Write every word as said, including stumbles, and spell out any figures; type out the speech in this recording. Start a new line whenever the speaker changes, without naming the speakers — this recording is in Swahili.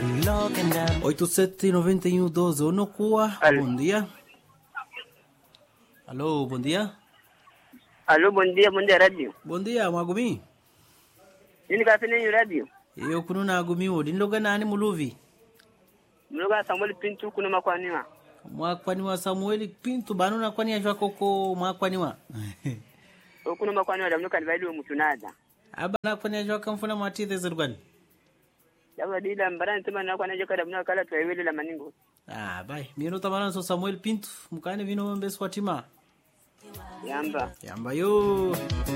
oito sete nove um doze Onokuwa. Bom dia. Alô, bom dia.
Alô, bom dia, bom dia, radio.
Bom dia, Mwagumi.
Nini kafanya hiyo radio?
Iyo kununa Agumi wo. Dinloga nani muluvi?
Mloga Samuel Pintu kuna makwaniwa.
Mwakwaniwa Samuel Pintu banuna kwani ya koko mwakwaniwa.
Kuna makwaniwa da mnuka nibaidu mutunada.
Aba na kwani ya kamfuna matithe zirgani.
Yawa dila mbarani tuma na kwani ya mnuka kala tuwele la maningo.
Ah, bai. Miro tamana so Samuel Pintu mukane vino mbeswatima.
Yamba.
Yamba yo.